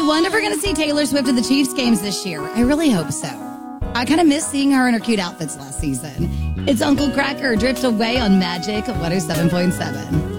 wonder if we're going to see Taylor Swift at the Chiefs games this year. I really hope so. I kind of miss seeing her in her cute outfits last season. It's Uncle Cracker, Drift Away on Magic 107.7.